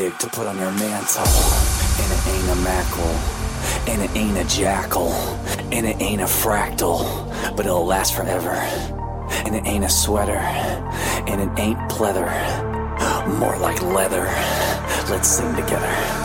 to put on your mantle, and it ain't a mackerel, and it ain't a jackal, and it ain't a fractal, but it'll last forever. And it ain't a sweater, and it ain't pleather, more like leather. Let's sing together.